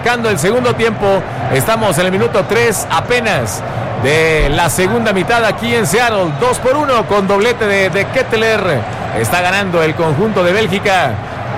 arrancando el segundo tiempo. Estamos en el minuto 3 apenas de la segunda mitad aquí en Seattle. 2-1 con doblete de Ketteler. Está ganando el conjunto de Bélgica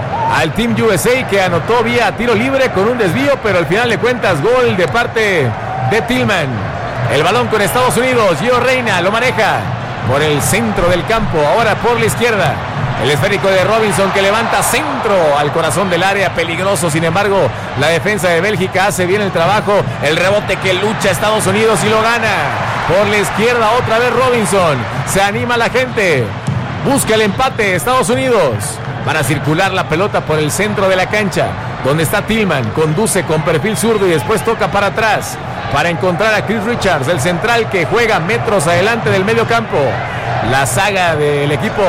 al Team USA, que anotó vía tiro libre con un desvío, pero al final de cuentas gol de parte de Tillman. El balón con Estados Unidos. Gio Reyna lo maneja por el centro del campo, ahora por la izquierda. El esférico de Robinson, que levanta centro al corazón del área, peligroso. Sin embargo, la defensa de Bélgica hace bien el trabajo. El rebote que lucha Estados Unidos y lo gana. Por la izquierda otra vez Robinson. Se anima la gente. Busca el empate Estados Unidos. Van a circular la pelota por el centro de la cancha, donde está Tillman. Conduce con perfil zurdo y después toca para atrás para encontrar a Chris Richards, el central, que juega metros adelante del medio campo. La saga del equipo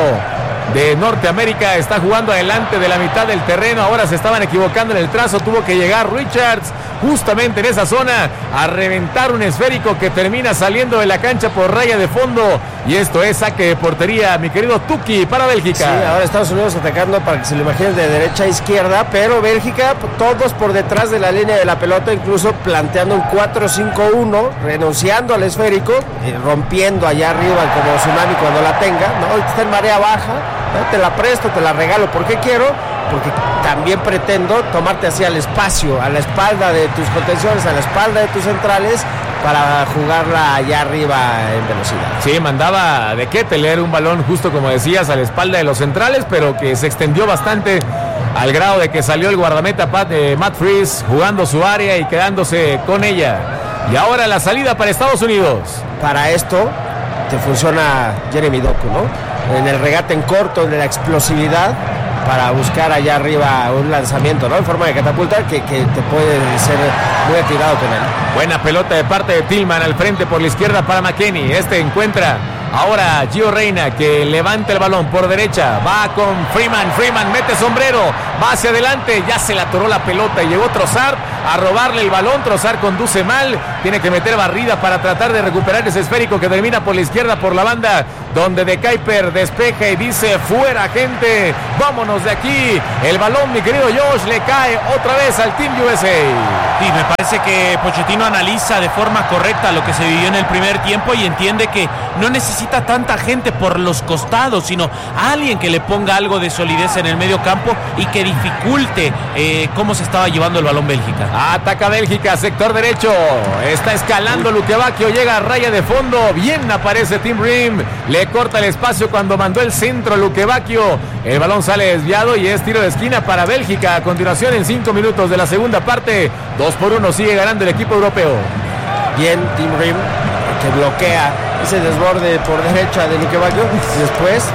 de Norteamérica está jugando adelante de la mitad del terreno. Ahora se estaban equivocando en el trazo. Tuvo que llegar Richards justamente en esa zona a reventar un esférico que termina saliendo de la cancha por raya de fondo. Y esto es saque de portería, mi querido Tuki, para Bélgica. Sí, ahora Estados Unidos atacando, para que se lo imaginen, de derecha a izquierda, pero Bélgica todos por detrás de la línea de la pelota, incluso planteando un 4-5-1, renunciando al esférico, rompiendo allá arriba como tsunami cuando la tenga, ¿no? Está en marea baja, ¿no? Te la presto, te la regalo, ¿por qué quiero? Porque también pretendo tomarte hacia el espacio, a la espalda de tus contenciones, a la espalda de tus centrales, para jugarla allá arriba en velocidad. Sí, mandaba de Ketteler un balón, justo como decías, a la espalda de los centrales, pero que se extendió bastante al grado de que salió el guardameta Matt Freese jugando su área y quedándose con ella. Y ahora la salida para Estados Unidos. Para esto te funciona Jeremy Doku, ¿no? En el regate en corto, en la explosividad, para buscar allá arriba un lanzamiento, ¿no? En forma de catapulta que te puede ser muy atirado con él. Buena pelota de parte de Tillman al frente por la izquierda para McKennie. Este encuentra ahora Gio Reyna, que levanta el balón por derecha. Va con Freeman mete sombrero, va hacia adelante, ya se le atoró la pelota y llegó Trossard a robarle el balón. Trossard conduce mal, tiene que meter barrida para tratar de recuperar ese esférico que termina por la izquierda, por la banda, donde De Kuyper despeja y dice: fuera, gente, vámonos de aquí. El balón, mi querido Josh, le cae otra vez al Team USA. Sí, me parece que Pochettino analiza de forma correcta lo que se vivió en el primer tiempo y entiende que no necesita tanta gente por los costados, sino alguien que le ponga algo de solidez en el medio campo y que dificulte cómo se estaba llevando el balón Bélgica. Ataca Bélgica, sector derecho, está escalando Lukebakio, llega a raya de fondo, bien aparece Tim Ream, le corta el espacio cuando mandó el centro Lukebakio, el balón sale desviado y es tiro de esquina para Bélgica. A continuación, en 5 minutos de la segunda parte, 2-1 sigue ganando el equipo europeo. Bien Tim Ream, que bloquea ese desborde por derecha de Lukebakio, y después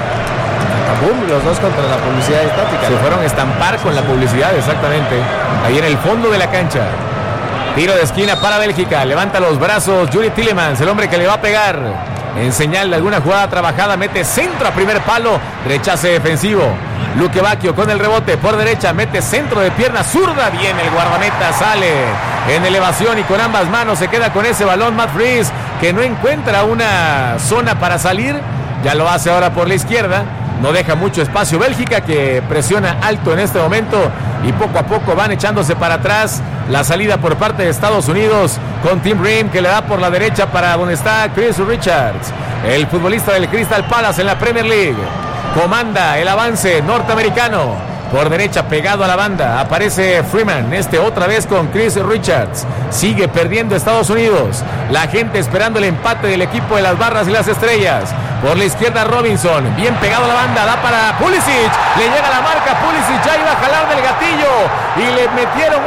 ¡bum!, los dos contra la publicidad estática. Se fueron a estampar con la publicidad, exactamente, ahí en el fondo de la cancha. Tiro de esquina para Bélgica, levanta los brazos Juri Tielemans, el hombre que le va a pegar en señal de alguna jugada trabajada, mete centro a primer palo, rechace defensivo. Lukebakio con el rebote por derecha, mete centro de pierna zurda, bien, el guardameta sale en elevación y con ambas manos se queda con ese balón Matt Freese, que no encuentra una zona para salir, ya lo hace ahora por la izquierda. No deja mucho espacio Bélgica, que presiona alto en este momento y poco a poco van echándose para atrás. La salida por parte de Estados Unidos con Tim Ream, que le da por la derecha para donde está Chris Richards, el futbolista del Crystal Palace en la Premier League. Comanda el avance norteamericano. Por derecha, pegado a la banda, aparece Freeman, otra vez con Chris Richards. Sigue perdiendo Estados Unidos. La gente esperando el empate del equipo de las barras y las estrellas. Por la izquierda Robinson, bien pegado a la banda, da para Pulisic, le llega la marca, Pulisic ya iba a jalar del gatillo y le metieron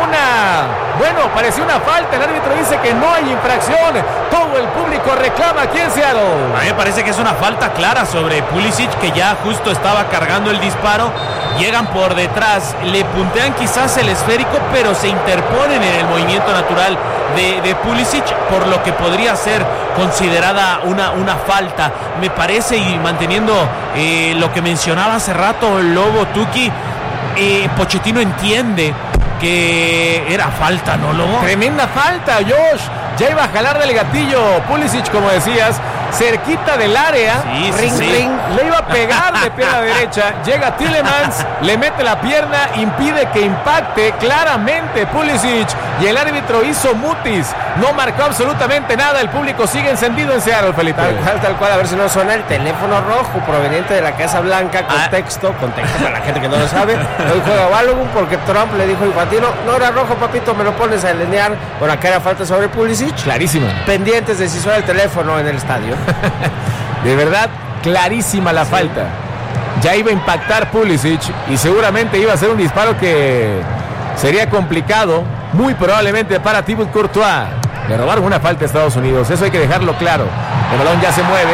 pareció una falta, el árbitro dice que no hay infracción, todo el público reclama aquí en Seattle. A mí me parece que es una falta clara sobre Pulisic, que ya justo estaba cargando el disparo, llegan por detrás, le puntean quizás el esférico, pero se interponen en el movimiento natural de Pulisic, por lo que podría ser considerada una falta, me parece, y manteniendo lo que mencionaba hace rato el Lobo Tuki, Pochettino entiende que era falta, ¿no, Lobo? Tremenda falta, Josh, ya iba a jalar del gatillo Pulisic, como decías, cerquita del área. Sí, ring, sí. ring. Le iba a pegar de pierna derecha. Llega Tielemans, le mete la pierna, impide que impacte claramente Pulisic. Y el árbitro hizo mutis. No marcó absolutamente nada. El público sigue encendido en Seattle, Felipe. Tal cual. A ver si no suena el teléfono rojo proveniente de la Casa Blanca. Contexto para la gente que no lo sabe. Hoy juega Balogun porque Trump le dijo a Infantino, no era rojo, papito, me lo pones a alinear. Bueno, acá era falta sobre Pulisic. Clarísima. Pendientes de si suena el teléfono en el estadio. De verdad, clarísima la falta. Ya iba a impactar Pulisic y seguramente iba a ser un disparo que sería complicado, muy probablemente para Thibaut Courtois. Le robaron una falta a Estados Unidos, eso hay que dejarlo claro. El balón ya se mueve,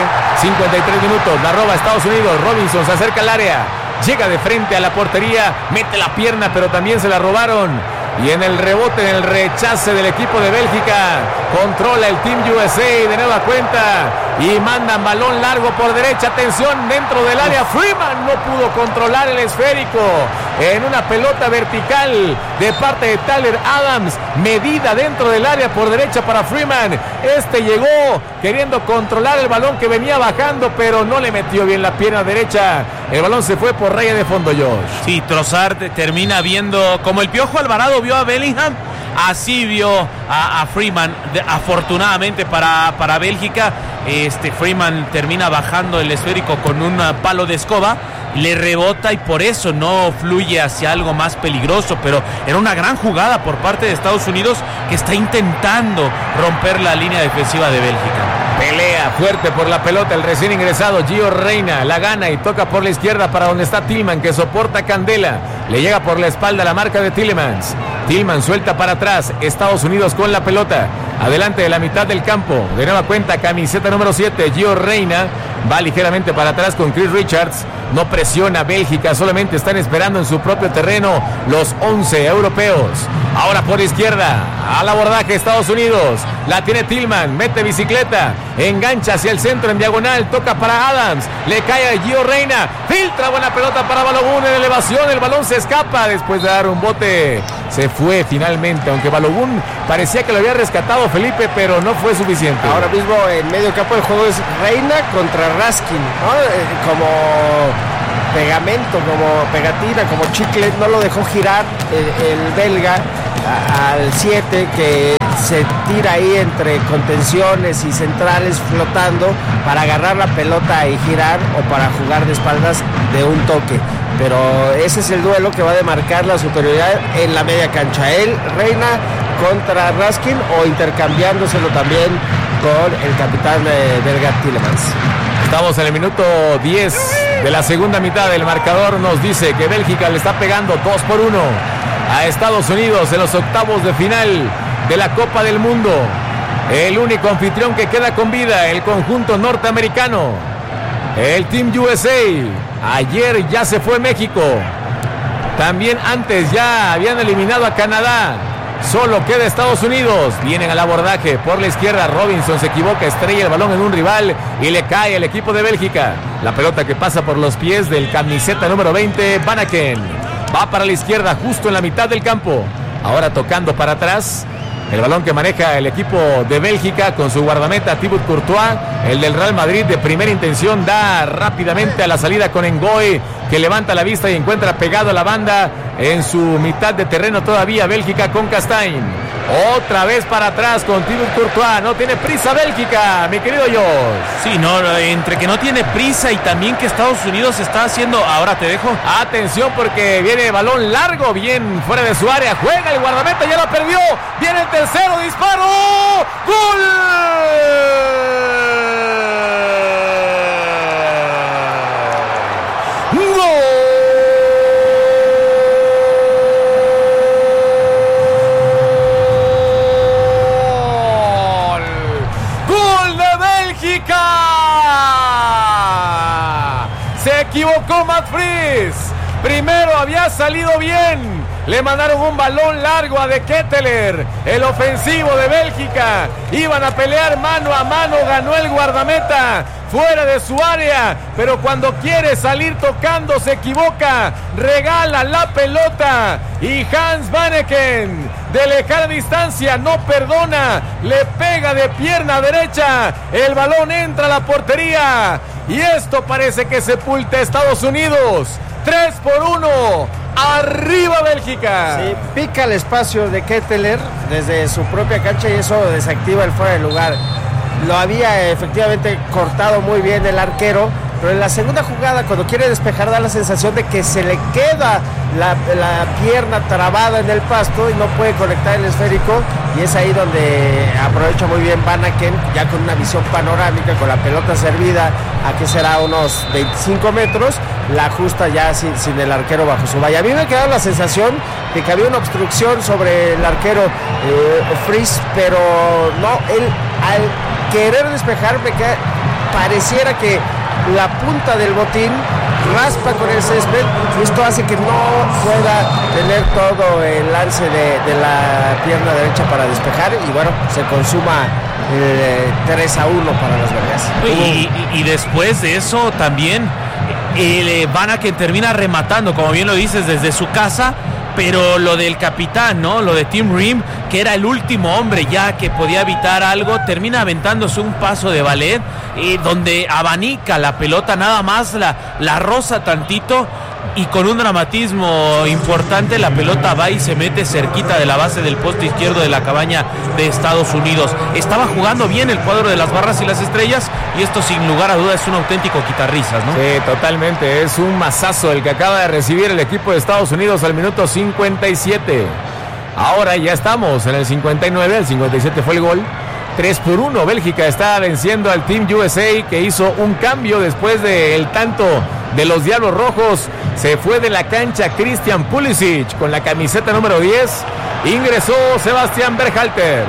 53 minutos, la roba Estados Unidos. Robinson se acerca al área, llega de frente a la portería, mete la pierna, pero también se la robaron. Y en el rebote, en el rechace del equipo de Bélgica, controla el Team USA de nueva cuenta y mandan balón largo por derecha. Atención, dentro del área, Freeman no pudo controlar el esférico en una pelota vertical de parte de Tyler Adams, medida dentro del área por derecha para Freeman. Este llegó queriendo controlar el balón que venía bajando, pero no le metió bien la pierna derecha. El balón se fue por raya de fondo, Josh. Sí, Trossard termina viendo, como el Piojo Alvarado vio a Bellingham, así vio a Freeman. Afortunadamente para Bélgica, Freeman termina bajando el esférico con un palo de escoba, le rebota y por eso no fluye hacia algo más peligroso, pero era una gran jugada por parte de Estados Unidos, que está intentando romper la línea defensiva de Bélgica. Pelea fuerte por la pelota el recién ingresado Gio Reyna, la gana y toca por la izquierda para donde está Tillman, que soporta Candela. Le llega por la espalda la marca de Tielemans. Tillman suelta para atrás, Estados Unidos con la pelota. Adelante de la mitad del campo, de nueva cuenta camiseta número 7, Gio Reyna. Va ligeramente para atrás con Chris Richards. No presiona Bélgica, solamente están esperando en su propio terreno los 11 europeos. Ahora por izquierda, al abordaje Estados Unidos. La tiene Tillman, mete bicicleta, engancha hacia el centro en diagonal, toca para Adams, le cae a Gio Reyna, filtra buena pelota para Balogun en elevación, el balón se escapa después de dar un bote. Se fue finalmente, aunque Balogun parecía que lo había rescatado Felipe, pero no fue suficiente. Ahora mismo en medio campo del juego es Reyna contra Raskin, ¿no? Como pegamento, como pegatina, como chicle, no lo dejó girar el belga al 7, que se tira ahí entre contenciones y centrales flotando para agarrar la pelota y girar, o para jugar de espaldas de un toque. Pero ese es el duelo que va a demarcar la superioridad en la media cancha. Él, Reyna contra Raskin, o intercambiándoselo también con el capitán belga Tielemans. Estamos en el minuto 10 de la segunda mitad. El marcador nos dice que Bélgica le está pegando 2-1 a Estados Unidos en los octavos de final de la Copa del Mundo. El único anfitrión que queda con vida, el conjunto norteamericano, el Team USA. Ayer ya se fue México. También antes ya habían eliminado a Canadá. Solo queda Estados Unidos. Vienen al abordaje por la izquierda. Robinson se equivoca, estrella el balón en un rival y le cae al equipo de Bélgica. La pelota que pasa por los pies del camiseta número 20, Van Aken. Va para la izquierda, justo en la mitad del campo. Ahora tocando para atrás. El balón que maneja el equipo de Bélgica con su guardameta Thibaut Courtois. El del Real Madrid de primera intención da rápidamente a la salida con Ngoy, que levanta la vista y encuentra pegado a la banda en su mitad de terreno todavía Bélgica con Castaing. Otra vez para atrás con Thibaut Courtois. No tiene prisa Bélgica, mi querido Josh. Sí, no, entre que no tiene prisa y también que Estados Unidos está haciendo... Ahora te dejo. Atención porque viene balón largo, bien fuera de su área. Juega el guardameta, ya lo perdió. Viene el tercero, disparo. ¡Gol! Se equivocó Matt Fries. Primero había salido bien Le mandaron un balón largo a De Ketteler, el ofensivo de Bélgica. Iban a pelear mano a mano, ganó el guardameta fuera de su área, pero cuando quiere salir tocando se equivoca, regala la pelota y Hans Vanaken de lejana distancia no perdona, le pega de pierna derecha, el balón entra a la portería y esto parece que sepulta a Estados Unidos. 3-1, arriba Bélgica. Sí, pica el espacio de Ketteler desde su propia cancha y eso desactiva el fuera de lugar. Lo había efectivamente cortado muy bien el arquero, pero en la segunda jugada, cuando quiere despejar, da la sensación de que se le queda la pierna trabada en el pasto y no puede conectar el esférico, y es ahí donde aprovecha muy bien Vanaken, ya con una visión panorámica, con la pelota servida a que será unos 25 metros, la ajusta ya sin el arquero bajo su valla. A mí me quedó la sensación de que había una obstrucción sobre el arquero Fries, pero no, él al querer despejar pareciera que la punta del botín raspa con el césped y esto hace que no pueda tener todo el lance de la pierna derecha para despejar y bueno, se consuma 3-1 para las belgas. Y después de eso también Vanaken termina rematando, como bien lo dices, desde su casa. Pero lo del capitán, ¿no? Lo de Tim Ream, que era el último hombre ya que podía evitar algo, termina aventándose un paso de ballet, donde abanica la pelota, nada más la roza tantito, y con un dramatismo importante la pelota va y se mete cerquita de la base del poste izquierdo de la cabaña de Estados Unidos. Estaba jugando bien el cuadro de las Barras y las Estrellas, y esto sin lugar a dudas es un auténtico quitarrisas, ¿no? Sí, totalmente, es un mazazo el que acaba de recibir el equipo de Estados Unidos al minuto 57. Ahora ya estamos en el 59, el 57 fue el gol. 3-1, Bélgica está venciendo al Team USA, que hizo un cambio después del tanto de los Diablos Rojos. Se fue de la cancha Christian Pulisic con la camiseta número 10. Ingresó Sebastián Berhalter.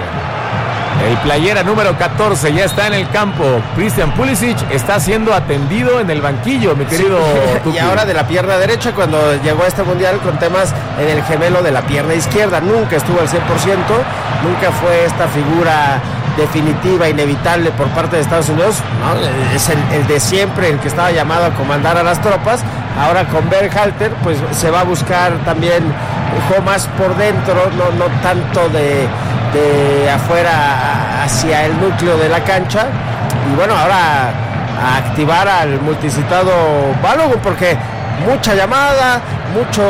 El playera número 14 ya está en el campo. Christian Pulisic está siendo atendido en el banquillo, mi querido Tuki. Y ahora de la pierna derecha, cuando llegó a este mundial con temas en el gemelo de la pierna izquierda. Nunca estuvo al 100%, nunca fue esta figura definitiva, inevitable por parte de Estados Unidos, ¿no? Es el de siempre, el que estaba llamado a comandar a las tropas. Ahora con Berhalter pues se va a buscar también un juego más por dentro, no tanto de afuera hacia el núcleo de la cancha. Y bueno, ahora a activar al multicitado Balogun, porque mucha llamada, mucho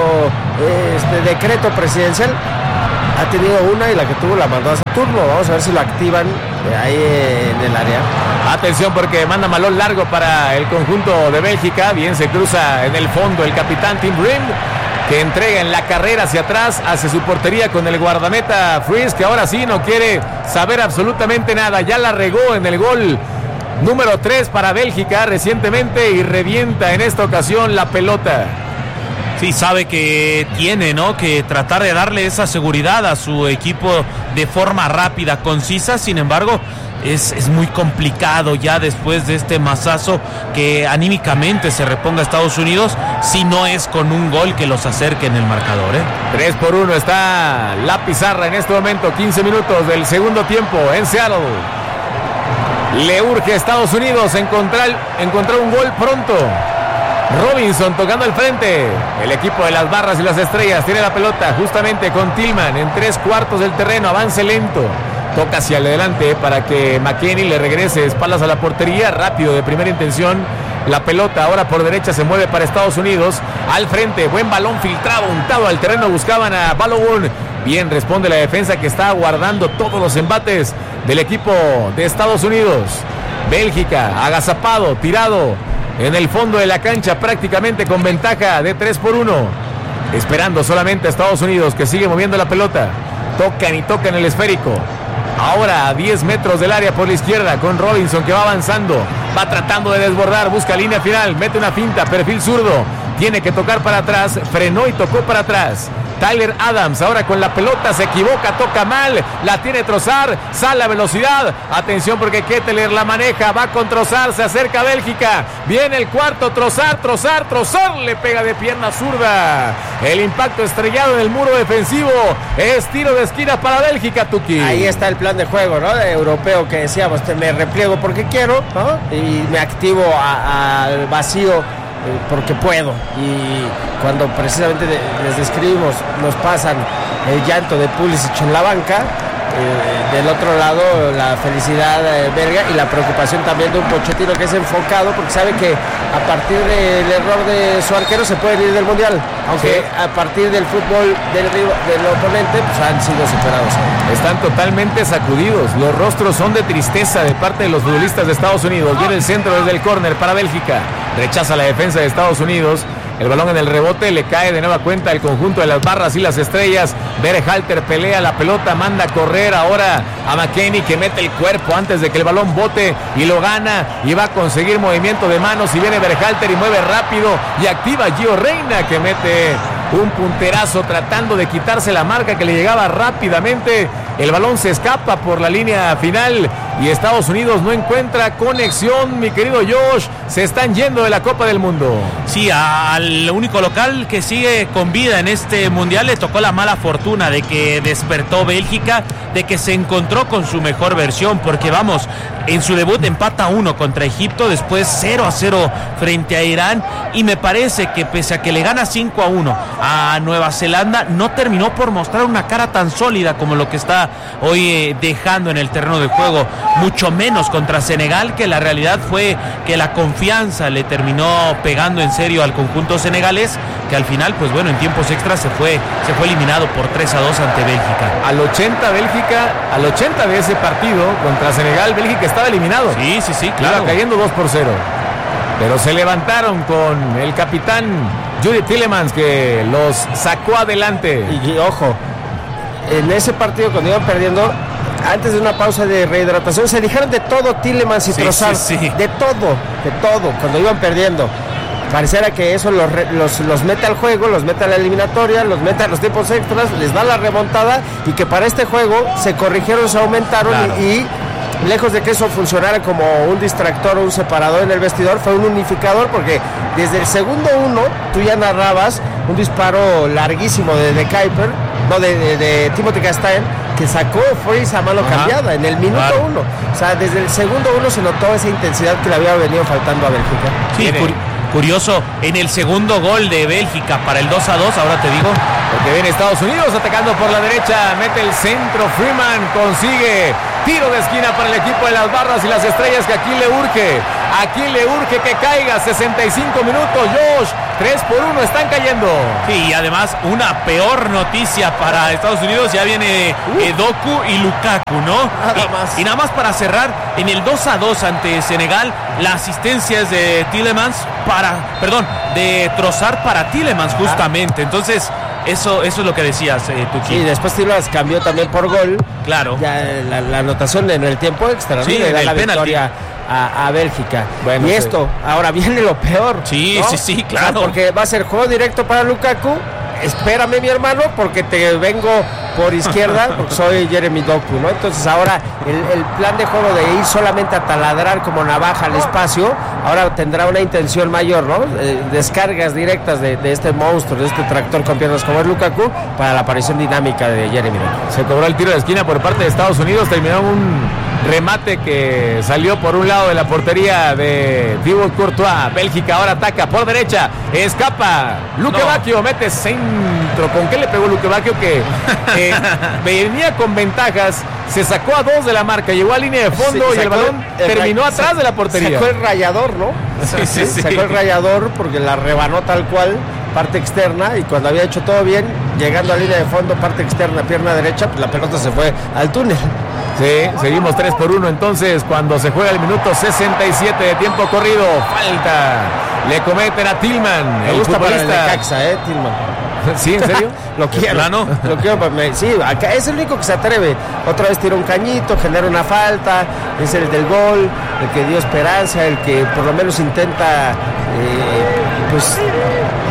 decreto presidencial. Ha tenido una y la que tuvo la mandó a Saturno. Vamos a ver si lo activan ahí en el área. Atención, porque manda balón largo para el conjunto de Bélgica. Bien se cruza en el fondo el capitán Tim Ream, que entrega en la carrera hacia atrás, hacia su portería con el guardameta Fries, que ahora sí no quiere saber absolutamente nada. Ya la regó en el gol número 3 para Bélgica recientemente y revienta en esta ocasión la pelota. Sí, sabe que tiene, ¿no?, que tratar de darle esa seguridad a su equipo de forma rápida, concisa. Sin embargo, es muy complicado ya después de este mazazo que anímicamente se reponga a Estados Unidos, si no es con un gol que los acerque en el marcador, 3-1 está la pizarra en este momento. 15 minutos del segundo tiempo en Seattle. Le urge a Estados Unidos encontrar un gol pronto. Robinson tocando al frente. El equipo de las Barras y las Estrellas tiene la pelota justamente con Tillman en 3/4 del terreno. Avance lento. Toca hacia adelante para que McKennie le regrese espaldas a la portería. Rápido, de primera intención. La pelota ahora por derecha se mueve para Estados Unidos. Al frente, buen balón filtrado, untado al terreno. Buscaban a Balogun. Bien responde la defensa, que está guardando todos los embates del equipo de Estados Unidos. Bélgica, agazapado, tirado en el fondo de la cancha, prácticamente con ventaja de 3-1. Esperando solamente a Estados Unidos, que sigue moviendo la pelota. Tocan y tocan el esférico. Ahora a 10 metros del área por la izquierda, con Robinson, que va avanzando. Va tratando de desbordar, busca línea final, mete una finta, perfil zurdo. Tiene que tocar para atrás, frenó y tocó para atrás. Tyler Adams ahora con la pelota, se equivoca, toca mal, la tiene Trossard, sale a velocidad, atención porque Ketteler la maneja, va con Trossard, se acerca a Bélgica, viene el cuarto, Trossard le pega de pierna zurda, el impacto estrellado en el muro defensivo, es tiro de esquina para Bélgica, Tuki. Ahí está el plan de juego, ¿no? De europeo que decíamos, me repliego porque quiero, ¿no? Y me activo al vacío porque puedo. Y cuando precisamente les describimos, nos pasan el llanto de Pulisic en la banca, del otro lado la felicidad belga y la preocupación también de un Pochettino que es enfocado porque sabe que a partir del error de su arquero se pueden ir del mundial, aunque sí, a partir del fútbol del oponente pues han sido superados. Están totalmente sacudidos, los rostros son de tristeza de parte de los futbolistas de Estados Unidos. Viene el centro desde el córner para Bélgica, rechaza la defensa de Estados Unidos. El balón en el rebote, le cae de nueva cuenta el conjunto de las barras y las estrellas. Berhalter pelea la pelota, manda a correr ahora a McKennie, que mete el cuerpo antes de que el balón bote y lo gana y va a conseguir movimiento de manos. Y viene Berhalter y mueve rápido y activa Gio Reyna, que mete un punterazo tratando de quitarse la marca que le llegaba rápidamente. El balón se escapa por la línea final y Estados Unidos no encuentra conexión, mi querido Josh. Se están yendo de la Copa del Mundo. Sí, al único local que sigue con vida en este mundial le tocó la mala fortuna de que despertó Bélgica, de que se encontró con su mejor versión, porque vamos, en su debut empata 1 contra Egipto, después 0-0 frente a Irán, y me parece que pese a que le gana 5-1 a Nueva Zelanda, no terminó por mostrar una cara tan sólida como lo que está hoy dejando en el terreno de juego, mucho menos contra Senegal, que la realidad fue que la confianza le terminó pegando en serio al conjunto senegalés, que al final, pues bueno, en tiempos extras se fue eliminado por 3-2 ante Bélgica. Al 80 de ese partido contra Senegal, Bélgica estaba eliminado. Sí, claro. Iba cayendo 2-0. Pero se levantaron con el capitán Judith Tielemans, que los sacó adelante. Y ojo, en ese partido cuando iban perdiendo, antes de una pausa de rehidratación, se dijeron de todo Tielemans y Trossard. Sí. De todo, cuando iban perdiendo. Pareciera que eso los mete al juego, los mete a la eliminatoria, los mete a los tiempos extras, les da la remontada, y que para este juego se corrigieron, se aumentaron, claro. y lejos de que eso funcionara como un distractor o un separador en el vestidor, fue un unificador, porque desde el segundo 1 tú ya narrabas un disparo larguísimo de Kuiper, no, de Timothy Castagne, que sacó Freeze a mano cambiada en el minuto 1. O sea, desde el segundo 1 se notó esa intensidad que le había venido faltando a Bélgica. Sí, curioso, en el segundo gol de Bélgica para el 2-2, ahora te digo. Porque viene Estados Unidos atacando por la derecha, mete el centro, Freeman consigue tiro de esquina para el equipo de las barras y las estrellas, que aquí le urge que caiga. 65 minutos, Josh, 3-1, están cayendo. Sí, y además una peor noticia para Estados Unidos, ya viene Doku y Lukaku, ¿no? Y nada más para cerrar, en el 2-2 ante Senegal, la asistencia es de de Trossard para Tielemans, justamente. Entonces, eso es lo que decías, Tuki. Sí, después Tielemans cambió también por gol. Claro. Ya la anotación en el tiempo extra, sí, le da la penalti. victoria a Bélgica. Bueno, y esto, ahora viene lo peor. Sí, ¿no? sí, claro. O sea, porque va a ser juego directo para Lukaku. Espérame, mi hermano, porque te vengo por izquierda, porque soy Jeremy Doku, ¿no? Entonces ahora el plan de juego de ir solamente a taladrar como navaja al espacio, ahora tendrá una intención mayor, ¿no? Descargas directas de este monstruo, de este tractor con piernas como es Lukaku, para la aparición dinámica de Jeremy Doku. Se cobró el tiro de esquina por parte de Estados Unidos, terminó un remate que salió por un lado de la portería de Thibaut Courtois. Bélgica ahora ataca por derecha, escapa Luque Bacchio, mete centro. ¿Con qué le pegó Luque Bacchio? Que venía con ventajas, se sacó a 2 de la marca, llegó a línea de fondo, y el balón terminó atrás de la portería. Sacó el rayador, ¿no? Sí. Sacó el rayador porque la rebanó tal cual, parte externa, y cuando había hecho todo bien, llegando a línea de fondo, parte externa, pierna derecha, pues la pelota se fue al túnel. Sí, seguimos 3-1 entonces cuando se juega el minuto 67 de tiempo corrido. Falta le cometen a Tillman. Me gusta para el Necaxa, Tillman. ¿Sí, en serio? Lo quiero. Lo quiero para sí, acá es el único que se atreve. Otra vez tira un cañito, genera una falta, es el del gol, el que dio esperanza, el que por lo menos intenta pues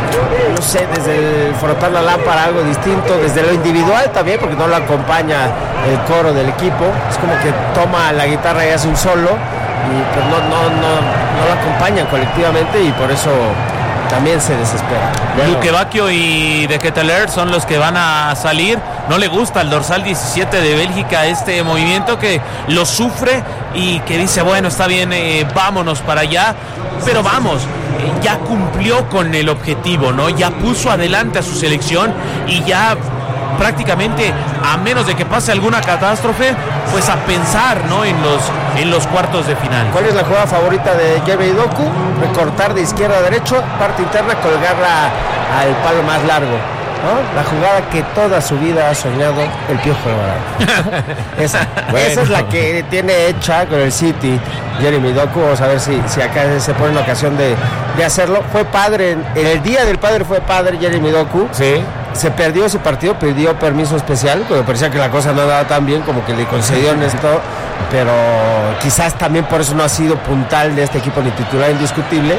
no sé, desde el frotar la lámpara algo distinto, desde lo individual también, porque no lo acompaña el coro del equipo, es como que toma la guitarra y hace un solo, y pues no lo acompañan colectivamente y por eso también se desespera. Luque Bacchio y De Ketelaere son los que van a salir. No le gusta al dorsal 17 de Bélgica este movimiento, que lo sufre y que dice, bueno, está bien, vámonos para allá, pero vamos, ya cumplió con el objetivo, ¿no? Ya puso adelante a su selección y ya prácticamente, a menos de que pase alguna catástrofe, pues a pensar, ¿no? en los cuartos de final. ¿Cuál es la jugada favorita de Jeremy Doku? Recortar de izquierda a derecho, parte interna, colgarla al palo más largo, ¿no? La jugada que toda su vida ha soñado el Piojo Alvarado. Esa es la que tiene hecha con el City Jeremy Doku. Vamos a ver si acá se pone en la ocasión de hacerlo. Fue padre, en el Día del Padre fue padre Jeremy Doku. Sí. Se perdió ese partido, pidió permiso especial, porque parecía que la cosa no daba tan bien, como que le concedió en esto, pero quizás también por eso no ha sido puntal de este equipo ni titular indiscutible.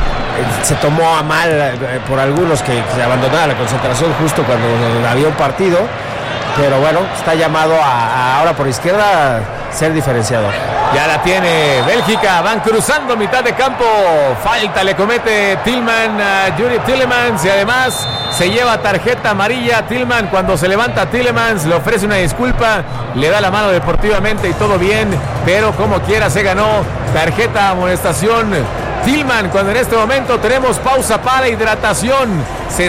Se tomó a mal por algunos que se abandonara la concentración justo cuando había un partido, pero bueno, está llamado a ahora por izquierda ser diferenciador. Ya la tiene Bélgica, van cruzando mitad de campo, falta le comete Tillman a Yuri Tielemans y además se lleva tarjeta amarilla. Tillman, cuando se levanta Tielemans le ofrece una disculpa, le da la mano deportivamente y todo bien, pero como quiera se ganó tarjeta amonestación Tillman, cuando en este momento tenemos pausa para hidratación.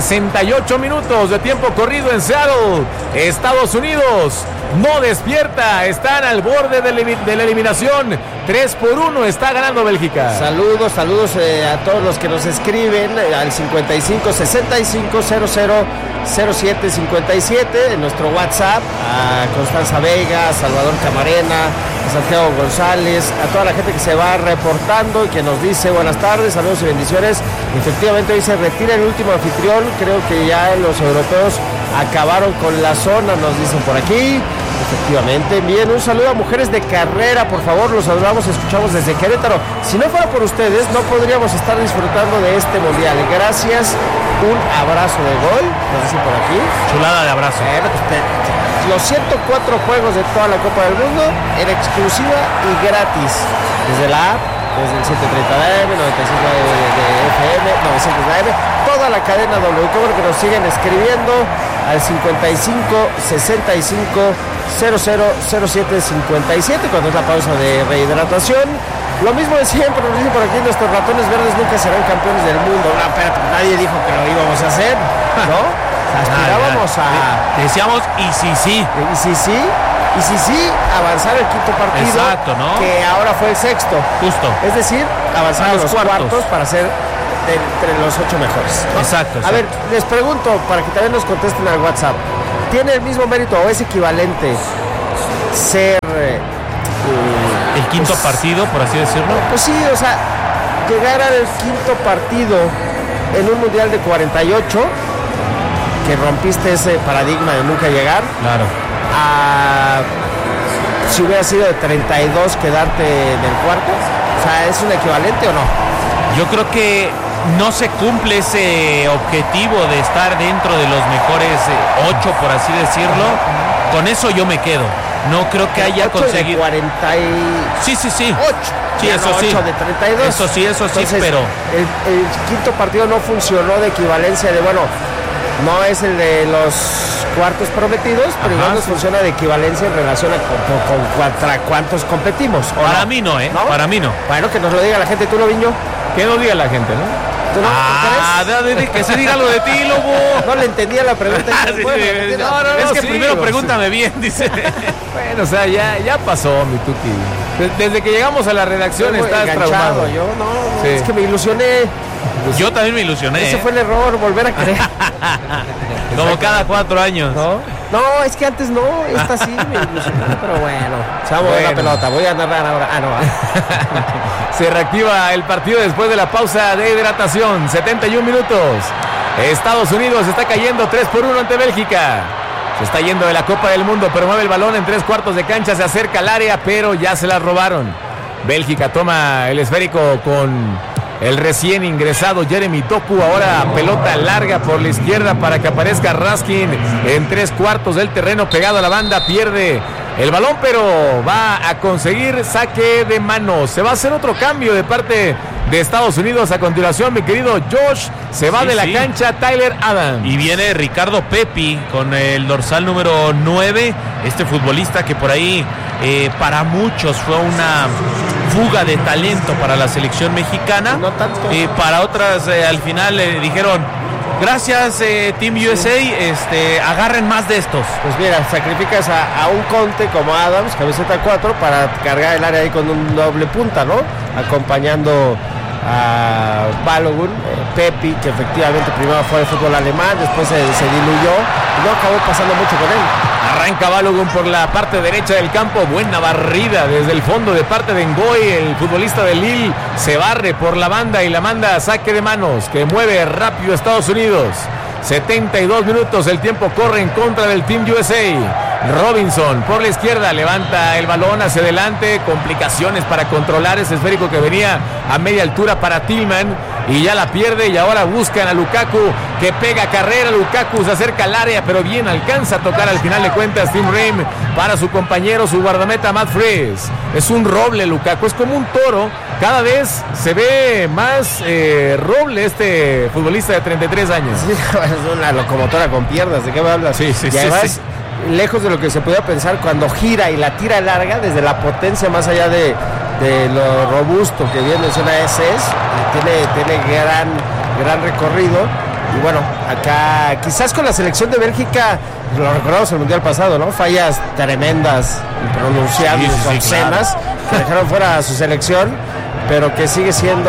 68 minutos de tiempo corrido en Seattle. Estados Unidos no despierta, están al borde de la eliminación. 3-1 está ganando Bélgica. Saludos a todos los que nos escriben al 55 65 00 07 57 en nuestro WhatsApp, a Constanza Vega, a Salvador Camarena, a Santiago González, a toda la gente que se va reportando y que nos dice buenas tardes, saludos y bendiciones. Efectivamente hoy se retira el último anfitrión, creo que ya los europeos acabaron con la zona, nos dicen por aquí. Efectivamente, bien, un saludo a Mujeres de Carrera, por favor, los saludamos, escuchamos desde Querétaro. Si no fuera por ustedes, no podríamos estar disfrutando de este mundial. Gracias, un abrazo de gol, nos dicen por aquí. Chulada de abrazo. Los 104 juegos de toda la Copa del Mundo en exclusiva y gratis, desde la app, desde el 730 de AM, 95 de FM, 900 de AM, toda la cadena W. Qué bueno que nos siguen escribiendo al 55 65 00 07 57 cuando es la pausa de rehidratación. Lo mismo de siempre, nos dicen por aquí, nuestros ratones verdes nunca serán campeones del mundo. No, espérate, nadie dijo que lo íbamos a hacer, ¿no? Aspirábamos a... Decíamos, y si sí, avanzar el quinto partido. Exacto, ¿no? Que ahora fue el sexto. Justo. Es decir, avanzar a los cuartos para ser entre los 8 mejores, ¿no? Exacto. A ver, les pregunto, para que también nos contesten al WhatsApp, ¿tiene el mismo mérito o es equivalente ser... el quinto partido, por así decirlo? Pues sí, o sea, llegar al quinto partido en un mundial de 48, que rompiste ese paradigma de nunca llegar. Claro. Si hubiera sido de 32, quedarte en el cuarto. O sea, ¿es un equivalente o no? Yo creo que no se cumple ese objetivo de estar dentro de los mejores 8, por así decirlo. Con eso yo me quedo. No creo que haya 8 conseguido. De 48. Sí. 8. Sí, ya eso no, sí. 8 de 32. Eso sí, entonces, pero... El quinto partido no funcionó de equivalencia de, bueno, no es el de los cuartos prometidos, pero igual nos funciona de equivalencia en relación a contra cuántos competimos. Para mí no, ¿no? Para mí no. Bueno, que nos lo diga la gente, ¿tú, Loviño? Que nos diga la gente, ¿no? ¿Tú no? Que se diga lo de ti, Lobo. No le entendía la pregunta. Es que primero pregúntame bien, dice. Bueno, o sea, ya pasó, mi Tuki. Desde que llegamos a la redacción estás traumado. Yo no, es que me ilusioné. Yo también me ilusioné. Ese fue el error, volver a creer. Como cada 4 años. No, es que antes no, esta sí me ilusioné, pero bueno. Se va a mover la pelota, voy a narrar ahora. Se reactiva el partido después de la pausa de hidratación. 71 minutos. Estados Unidos está cayendo 3-1 ante Bélgica. Se está yendo de la Copa del Mundo, pero mueve el balón en 3 cuartos de cancha, se acerca al área, pero ya se la robaron. Bélgica toma el esférico con el recién ingresado Jeremy Doku. Ahora pelota larga por la izquierda para que aparezca Raskin en 3/4 del terreno, pegado a la banda, pierde el balón, pero va a conseguir saque de manos. Se va a hacer otro cambio de parte de Estados Unidos a continuación, mi querido Josh. Se va de la cancha Tyler Adams. Y viene Ricardo Pepi con el dorsal número 9. Este futbolista que por ahí para muchos fue una fuga de talento para la selección mexicana. No tanto. Para otras al final dijeron: gracias Team USA, agarren más de estos. Pues mira, sacrificas a un Conte como Adams, camiseta 4, para cargar el área ahí con un doble punta, ¿no? Acompañando a Balogun, Pepi, que efectivamente primero fue el fútbol alemán, después se diluyó y no acabó pasando mucho con él. Arranca Balogun por la parte derecha del campo, buena barrida desde el fondo de parte de Ngoy, el futbolista de Lille se barre por la banda y la manda a saque de manos, que mueve rápido Estados Unidos. 72 minutos, el tiempo corre en contra del Team USA. Robinson por la izquierda, levanta el balón hacia adelante, complicaciones para controlar ese esférico que venía a media altura para Tillman, y ya la pierde, y ahora buscan a Lukaku, que pega carrera. Lukaku se acerca al área, pero bien alcanza a tocar al final de cuentas Tim Ream para su compañero, su guardameta Matt Fries. Es un roble Lukaku, es como un toro, cada vez se ve más roble este futbolista de 33 años. Sí, es una locomotora con piernas, ¿de qué me hablas? Sí, y además, lejos de lo que se podía pensar, cuando gira y la tira larga, desde la potencia más allá de lo robusto que bien menciona tiene gran recorrido. Y bueno, acá quizás con la selección de Bélgica, lo recordamos el Mundial pasado, ¿no? Fallas tremendas, impronunciables, obscenas, claro, que dejaron fuera a su selección, pero que sigue siendo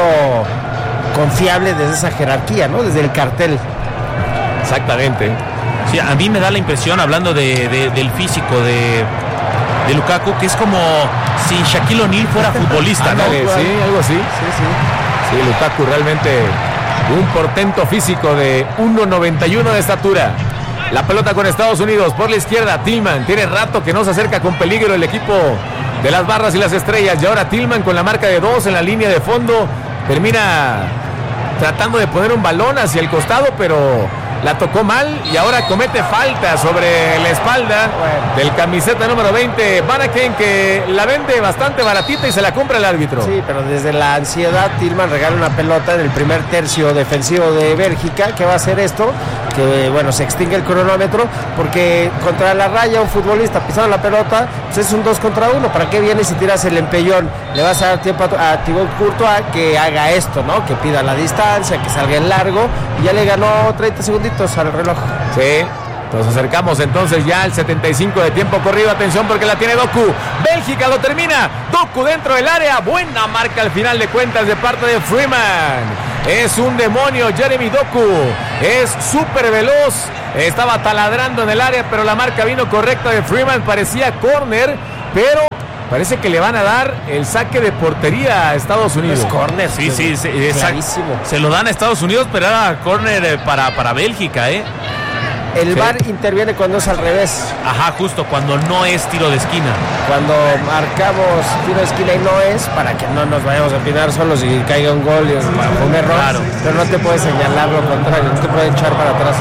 confiable desde esa jerarquía, ¿no? Desde el cartel. Exactamente. Sí, a mí me da la impresión, hablando del físico de Lukaku, que es como si Shaquille O'Neal fuera futbolista, ¿no? Sí, algo así. Sí, Lukaku realmente un portento físico de 1.91 de estatura. La pelota con Estados Unidos por la izquierda. Tillman tiene rato que no se acerca con peligro el equipo de las Barras y las Estrellas. Y ahora Tillman con la marca de 2 en la línea de fondo. Termina tratando de poner un balón hacia el costado, pero la tocó mal y ahora comete falta sobre la espalda del camiseta número 20, Vanaken, que la vende bastante baratita y se la compra el árbitro. Sí, pero desde la ansiedad Tillman regala una pelota en el primer tercio defensivo de Bélgica. ¿Qué va a hacer esto? Que bueno, se extingue el cronómetro, porque contra la raya un futbolista pisando la pelota, pues es un 2 contra 1. ¿Para qué vienes si tiras el empellón? Le vas a dar tiempo a Thibaut Courtois que haga esto, ¿no? Que pida la distancia, que salga en largo, y ya le ganó 30 segunditos al reloj. Sí, nos acercamos entonces ya al 75 de tiempo corrido. Atención porque la tiene Doku. Bélgica lo termina. Doku dentro del área. Buena marca al final de cuentas de parte de Freeman. Es un demonio Jeremy Doku. Es súper veloz. Estaba taladrando en el área, pero la marca vino correcta de Freeman. Parecía córner, pero parece que le van a dar el saque de portería a Estados Unidos. Es córner. Sí, clarísimo. Se lo dan a Estados Unidos, pero era córner para Bélgica, ¿eh? El VAR interviene cuando es al revés. Ajá, justo, cuando no es tiro de esquina. Cuando marcamos tiro de esquina y no es, para que no nos vayamos a opinar solos y caiga un gol y un error. Claro. Pero no te puede señalar lo contrario, no te puede echar para atrás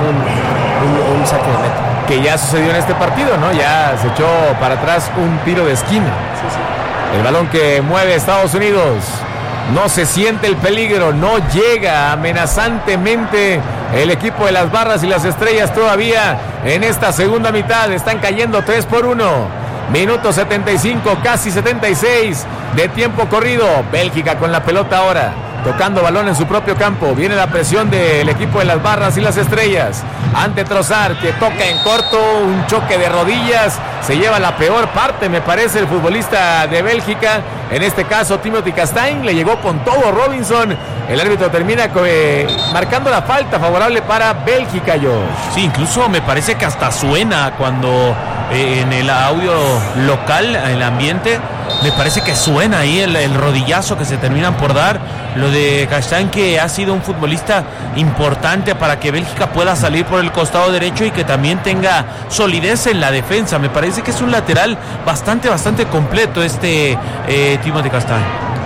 un saque de meta. Que ya sucedió en este partido, ¿no? Ya se echó para atrás un tiro de esquina. Sí. El balón que mueve Estados Unidos. No se siente el peligro, no llega amenazantemente el equipo de las Barras y las Estrellas todavía en esta segunda mitad. Están cayendo 3-1. Minuto 75, casi 76 de tiempo corrido. Bélgica con la pelota ahora, tocando balón en su propio campo. Viene la presión del equipo de las Barras y las Estrellas ante Trossard, que toca en corto, un choque de rodillas. Se lleva la peor parte, me parece, el futbolista de Bélgica. En este caso, Timothy Castaing, le llegó con todo Robinson. El árbitro termina marcando la falta favorable para Bélgica, Josh. Sí, incluso me parece que hasta suena cuando en el audio local, en el ambiente, me parece que suena ahí el rodillazo que se terminan por dar. Lo de Castaing, que ha sido un futbolista importante para que Bélgica pueda salir por el costado derecho y que también tenga solidez en la defensa. Me parece que es un lateral bastante completo Timothy Castaing.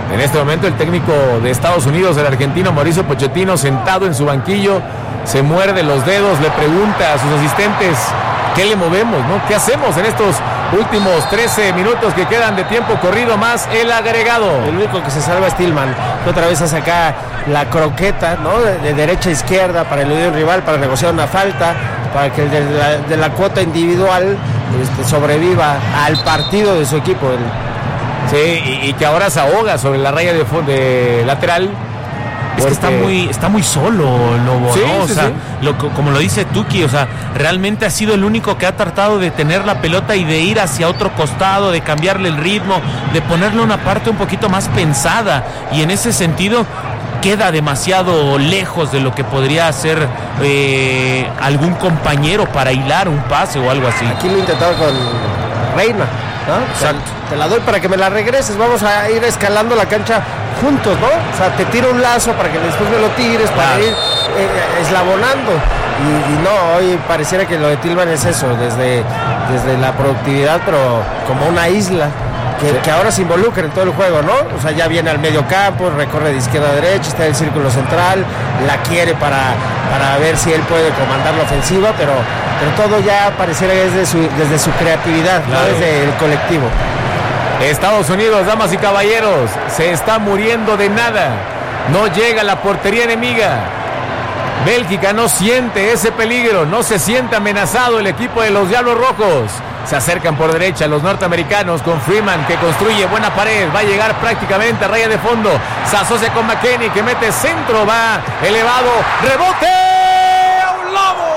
En este momento el técnico de Estados Unidos, el argentino Mauricio Pochettino, sentado en su banquillo, se muerde los dedos, le pregunta a sus asistentes, ¿qué le movemos, no? ¿Qué hacemos en estos últimos 13 minutos que quedan de tiempo corrido más el agregado? El único que se salva es Tillman, que otra vez hace acá la croqueta, ¿no? De derecha a izquierda para eludir un rival, para negociar una falta, para que el de la cuota individual sobreviva al partido de su equipo. Sí, y que ahora se ahoga sobre la raya de lateral. Es que está muy solo, Lobo, sí, ¿no? O sí, sea, sí. Como lo dice Tuki, o sea, realmente ha sido el único que ha tratado de tener la pelota y de ir hacia otro costado, de cambiarle el ritmo, de ponerle una parte un poquito más pensada, y en ese sentido queda demasiado lejos de lo que podría hacer algún compañero para hilar un pase o algo así. Aquí lo he intentado con Reina, ¿no? Exacto. Te la doy para que me la regreses, vamos a ir escalando la cancha juntos, ¿no? O sea, te tiro un lazo para que después me lo tires, para ir eslabonando. Y no, hoy pareciera que lo de Tillman es eso, desde la productividad, pero como una isla. Que ahora se involucra en todo el juego, ¿no? O sea, ya viene al medio campo, recorre de izquierda a derecha, está en el círculo central, la quiere para ver si él puede comandar la ofensiva, pero todo ya pareciera que es desde su creatividad, claro, no desde el colectivo. Estados Unidos, damas y caballeros, se está muriendo de nada. No llega a la portería enemiga. Bélgica no siente ese peligro, no se siente amenazado el equipo de los Diablos Rojos. Se acercan por derecha los norteamericanos con Freeman, que construye buena pared, va a llegar prácticamente a raya de fondo. Se asocia con McKennie, que mete centro, va elevado, rebote, ¡a un lobo!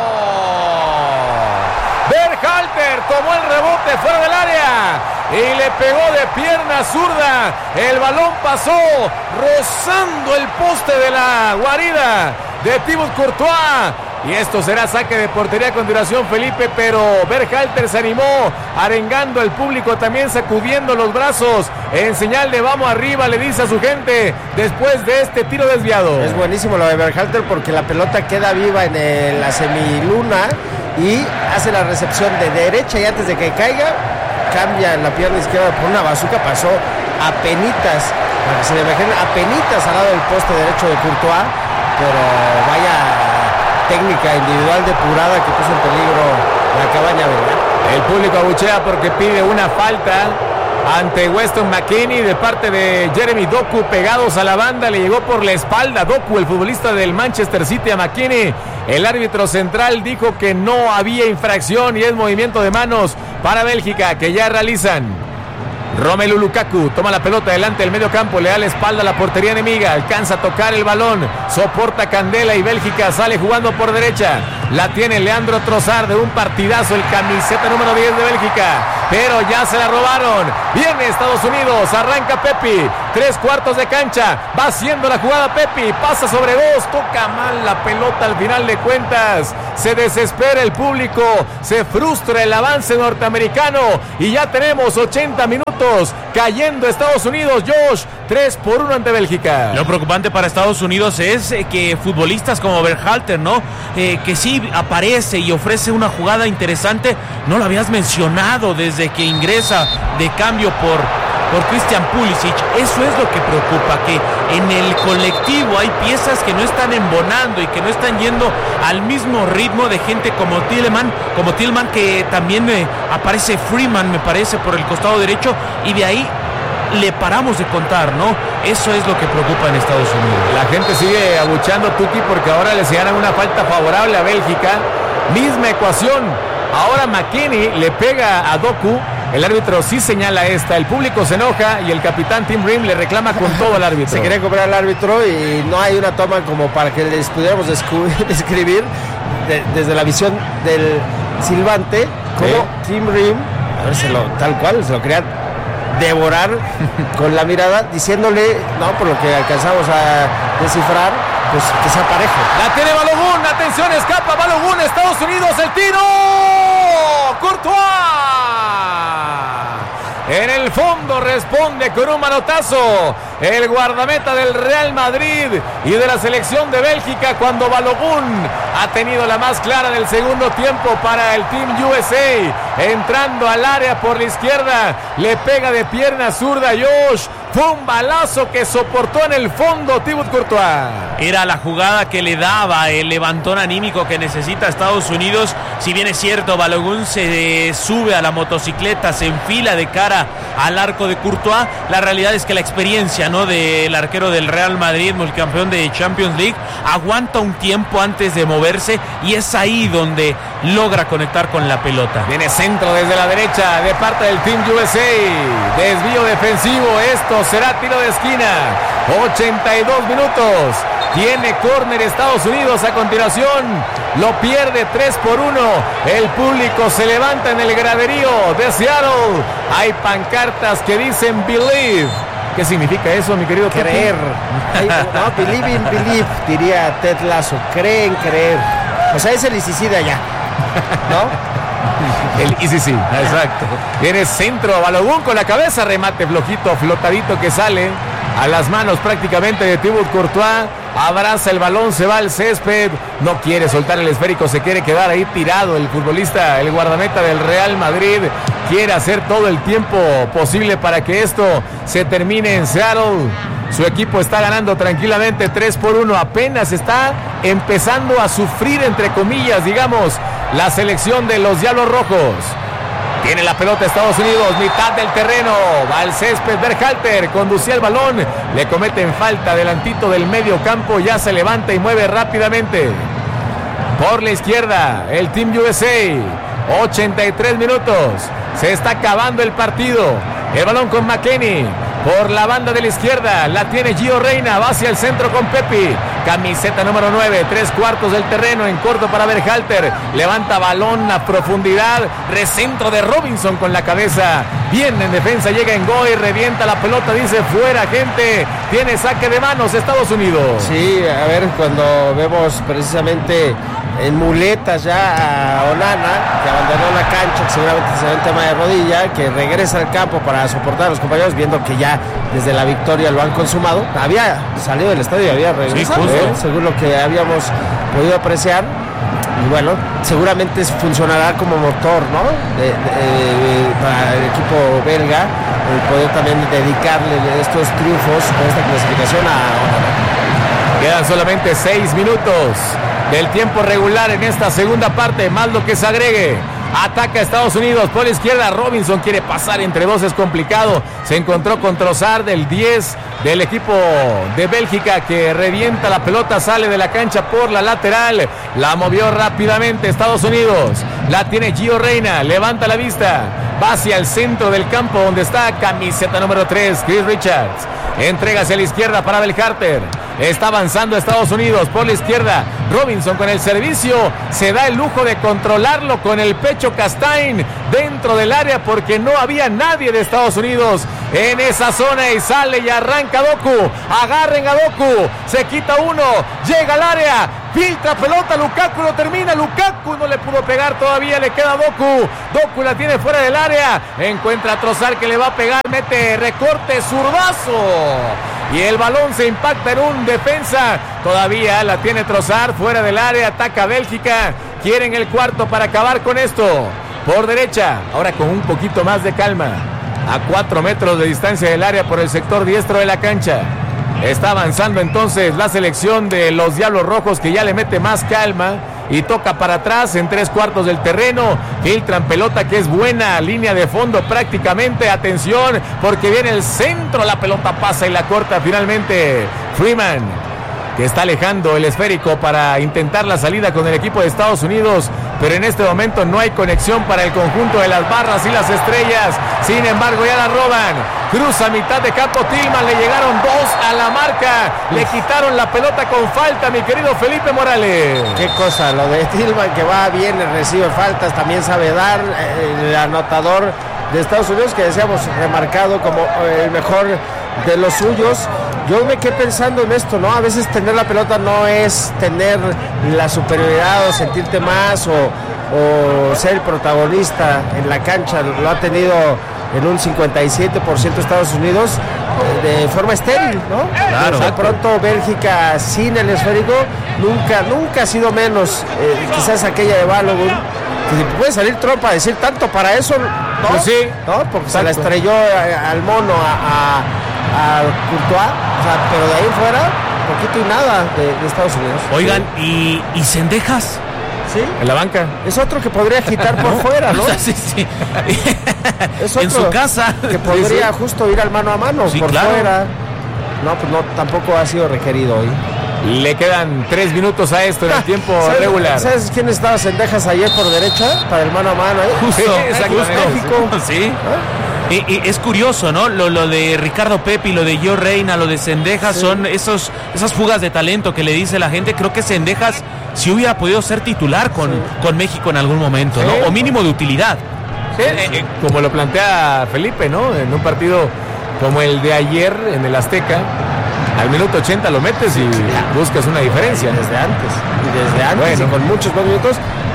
Berhalter tomó el rebote fuera del área y le pegó de pierna zurda. El balón pasó rozando el poste de la guarida de Thibaut Courtois. Y esto será saque de portería a continuación, Felipe, pero Berhalter se animó, arengando al público, también sacudiendo los brazos, en señal de vamos arriba, le dice a su gente, después de este tiro desviado. Es buenísimo lo de Berhalter porque la pelota queda viva en la semiluna y hace la recepción de derecha y antes de que caiga, cambia en la pierna izquierda por una bazuca, pasó apenitas, para que se le imaginen, apenitas al lado del poste derecho de Courtois, pero vaya técnica individual depurada que puso en peligro la cabaña, ¿verdad? El público abuchea porque pide una falta ante Weston McKennie de parte de Jeremy Doku, pegados a la banda, le llegó por la espalda Doku, el futbolista del Manchester City, a McKennie. El árbitro central dijo que no había infracción y es movimiento de manos para Bélgica, que ya realizan. Romelu Lukaku toma la pelota delante del medio campo, le da la espalda a la portería enemiga, alcanza a tocar el balón, soporta Candela y Bélgica sale jugando por derecha. La tiene Leandro Trossard, de un partidazo, el camiseta número 10 de Bélgica, pero ya se la robaron. Viene Estados Unidos, arranca Pepi, 3/4 de cancha, va haciendo la jugada Pepi, pasa sobre dos, toca mal la pelota al final de cuentas, se desespera el público, se frustra el avance norteamericano y ya tenemos 80 minutos cayendo Estados Unidos. Josh, 3-1 ante Bélgica. Lo preocupante para Estados Unidos es que futbolistas como Berhalter, ¿no? Que sí aparece y ofrece una jugada interesante, no lo habías mencionado desde que ingresa de cambio por Christian Pulisic. Eso es lo que preocupa, que en el colectivo hay piezas que no están embonando y que no están yendo al mismo ritmo de gente como Tillman, que también aparece Freeman, me parece, por el costado derecho, y de ahí le paramos de contar, ¿no? Eso es lo que preocupa en Estados Unidos. La gente sigue abuchando, Tuki, porque ahora le señalan una falta favorable a Bélgica. Misma ecuación. Ahora McKennie le pega a Doku. El árbitro sí señala esta. El público se enoja y el capitán Tim Ream le reclama con todo al árbitro. Se quería cobrar al árbitro y no hay una toma como para que les pudiéramos describir desde la visión del silbante cómo Tim Ream, a ver, tal cual, se lo quería devorar con la mirada, diciéndole, no, por lo que alcanzamos a descifrar, pues que sea parejo. La tiene Balogun, atención, escapa Balogun, Estados Unidos, el tiro, Courtois. En el fondo responde con un manotazo el guardameta del Real Madrid y de la selección de Bélgica, cuando Balogun ha tenido la más clara del segundo tiempo para el Team USA, entrando al área por la izquierda, le pega de pierna zurda Josh, Fue un balazo que soportó en el fondo Thibaut Courtois. Era la jugada que le daba el levantón anímico que necesita Estados Unidos. Si bien es cierto, Balogun se sube a la motocicleta, se enfila de cara al arco de Courtois, la realidad es que la experiencia, ¿no?, del arquero del Real Madrid, multicampeón de Champions League, aguanta un tiempo antes de moverse y es ahí donde logra conectar con la pelota. Viene centro desde la derecha de parte del Team USA. Desvío defensivo, esto será tiro de esquina. 82 minutos. Tiene córner Estados Unidos a continuación. Lo pierde 3-1. El público se levanta en el graderío de Seattle. Hay pancartas que dicen believe. ¿Qué significa eso, mi querido Tuki? Creer. No, believe in believe, diría Ted Lasso. Cree en creer. O sea, es el ICC allá, ¿no? El ICC, exacto. Viene centro, Balogun con la cabeza, remate flojito, flotadito que sale a las manos prácticamente de Thibaut Courtois. Abraza el balón, se va al césped, no quiere soltar el esférico, se quiere quedar ahí tirado el futbolista, el guardameta del Real Madrid. Quiere hacer todo el tiempo posible para que esto se termine en Seattle. Su equipo está ganando tranquilamente 3-1. Apenas está empezando a sufrir, entre comillas, digamos, la selección de los Diablos Rojos. Tiene la pelota Estados Unidos, mitad del terreno, va al césped, Berhalter conducía el balón, le cometen falta delantito del medio campo, ya se levanta y mueve rápidamente. Por la izquierda, el Team USA, 83 minutos, se está acabando el partido, el balón con McKennie. Por la banda de la izquierda, la tiene Gio Reyna, va hacia el centro con Pepi, camiseta número 9, 3/4 del terreno, en corto para Berhalter, levanta balón a profundidad, recentro de Robinson con la cabeza, bien en defensa, llega en Goy, revienta la pelota, dice fuera gente, tiene saque de manos Estados Unidos. Sí, a ver, cuando vemos precisamente en muletas ya a Onana, que abandonó la cancha, que seguramente se ve el tema de rodilla, que regresa al campo para soportar a los compañeros, viendo que ya desde la victoria lo han consumado. Había salido del estadio y había regresado, sí, según lo que habíamos podido apreciar. Y bueno, seguramente funcionará como motor, ¿no? Para el equipo belga, poder también dedicarle estos triunfos con esta clasificación a Onana. Quedan solamente 6 minutos del tiempo regular en esta segunda parte, más lo que se agregue. Ataca Estados Unidos por la izquierda, Robinson quiere pasar entre dos, es complicado, se encontró con Trossard, el 10 del equipo de Bélgica, que revienta la pelota, sale de la cancha por la lateral, la movió rápidamente Estados Unidos, la tiene Gio Reyna, levanta la vista, va hacia el centro del campo donde está camiseta número 3, Chris Richards, entrega hacia la izquierda para Berhalter. Está avanzando Estados Unidos por la izquierda. Robinson con el servicio se da el lujo de controlarlo con el pecho Castain dentro del área, porque no había nadie de Estados Unidos en esa zona, y sale y arranca Doku. Agarren a Doku, se quita uno, llega al área, filtra pelota, Lukaku lo termina, Lukaku no le pudo pegar todavía, le queda Doku. Doku la tiene fuera del área, encuentra a Trossard que le va a pegar, mete recorte, zurdazo. Y el balón se impacta en un defensa. Todavía la tiene Trossard fuera del área. Ataca Bélgica. Quieren el cuarto para acabar con esto. Por derecha. Ahora con un poquito más de calma. A 4 metros de distancia del área por el sector diestro de la cancha. Está avanzando entonces la selección de los Diablos Rojos, que ya le mete más calma. Y toca para atrás en 3/4 del terreno. Filtran pelota que es buena. Línea de fondo prácticamente. Atención, porque viene el centro. La pelota pasa y la corta finalmente Freeman, que está alejando el esférico para intentar la salida con el equipo de Estados Unidos. Pero en este momento no hay conexión para el conjunto de las barras y las estrellas. Sin embargo, ya la roban. Cruza mitad de campo Tillman. Le llegaron 2 a la marca. Le quitaron la pelota con falta, mi querido Felipe Morales. Qué cosa, lo de Tillman, que va bien, recibe faltas, también sabe dar. El anotador de Estados Unidos, que decíamos remarcado como el mejor de los suyos. Yo me quedé pensando en esto, ¿no? A veces tener la pelota no es tener la superioridad o sentirte más o ser el protagonista en la cancha. Lo ha tenido en un 57% Estados Unidos de forma estéril, ¿no? Claro. De pronto Bélgica sin el esférico nunca ha sido menos. Quizás aquella de Balogun, que puede salir trompa a decir tanto para eso, ¿no? Pues sí, ¿no? Porque exacto, se la estrelló al mono a a Courtois, o sea, pero de ahí en fuera, poquito y nada de Estados Unidos. Oigan, ¿y Cendejas? Sí. En la banca. Es otro que podría agitar por fuera, ¿no? Sí, sí. Es otro En su casa. que podría justo ir al mano a mano, Sí, por claro. fuera. No, pues no, tampoco ha sido requerido hoy. Le quedan 3 minutos a esto en el tiempo ¿Sabes, regular. ¿Sabes quién estaba Cendejas ayer por derecha? Para el mano a mano, ¿eh? Justo, Sí, exactamente. México. Sí. ¿Ah? Y es curioso, ¿no? Lo de Ricardo Pepi, lo de Gio Reyna, lo de Cendejas, Sí. son esas fugas de talento que le dice la gente. Creo que Cendejas si hubiera podido ser titular con México en algún momento, ¿no? Sí. O mínimo de utilidad. Sí, como lo plantea Felipe, ¿no? En un partido como el de ayer en el Azteca, al minuto 80 lo metes y buscas una diferencia. Desde antes, Bueno. y con muchos más minutos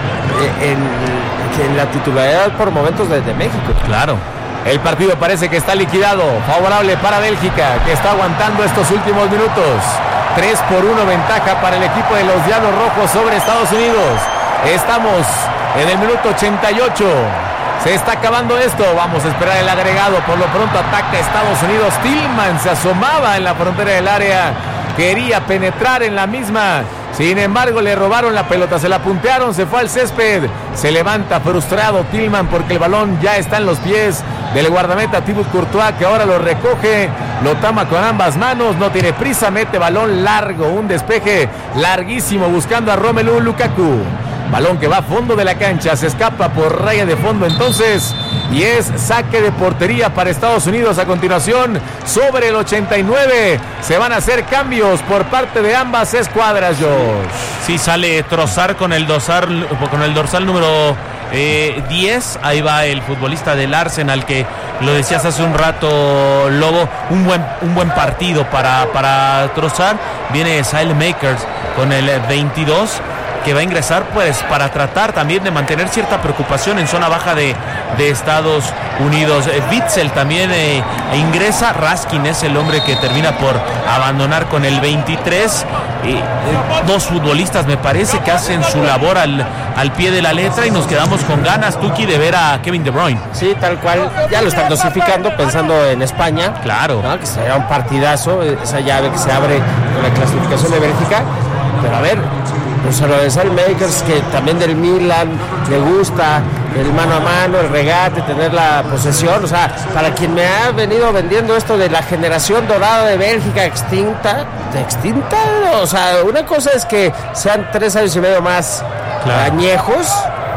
en la titularidad por momentos de México. Claro. El partido parece que está liquidado, favorable para Bélgica, que está aguantando estos últimos minutos. 3-1 ventaja para el equipo de los Diablos Rojos sobre Estados Unidos. Estamos en el minuto 88. Se está acabando esto. Vamos a esperar el agregado. Por lo pronto ataca Estados Unidos. Tillman se asomaba en la frontera del área. Quería penetrar en la misma. Sin embargo, le robaron la pelota. Se la puntearon. Se fue al césped. Se levanta frustrado Tillman porque el balón ya está en los pies del guardameta Thibaut Courtois, que ahora lo recoge. Lo toma con ambas manos. No tiene prisa. Mete balón largo. Un despeje larguísimo buscando a Romelu Lukaku. Balón que va a fondo de la cancha, se escapa por raya de fondo entonces y es saque de portería para Estados Unidos. A continuación, sobre el 89, se van a hacer cambios por parte de ambas escuadras, Josh. Sí, sale Trossard con el dorsal número 10. Ahí va el futbolista del Arsenal, que lo decías hace un rato, Lobo. Un buen partido para Trossard. Viene Saelemaekers con el 22, que va a ingresar pues para tratar también de mantener cierta preocupación en zona baja de Estados Unidos. Witzel también ingresa. Raskin es el hombre que termina por abandonar con el 23. Dos futbolistas me parece que hacen su labor al pie de la letra y nos quedamos con ganas, Tuki, de ver a Kevin De Bruyne. Sí, tal cual, ya lo están dosificando pensando en España. Claro, ¿no? Que será un partidazo, esa llave que se abre con la clasificación de Bélgica. Pero a ver, pues a lo de Saelemaekers, que también del Milan le gusta el mano a mano, el regate, tener la posesión. O sea, para quien me ha venido vendiendo esto de la generación dorada de Bélgica extinta, o sea, una cosa es que sean 3 años y medio más añejos